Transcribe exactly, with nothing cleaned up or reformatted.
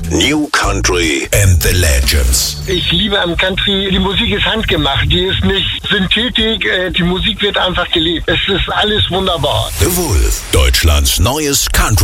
New Country and the Legends. Ich liebe am Country, die Musik ist handgemacht, die ist nicht Synthetik, äh, die Musik wird einfach gelebt. Es ist alles wunderbar. The Wolf, Deutschlands neues Country.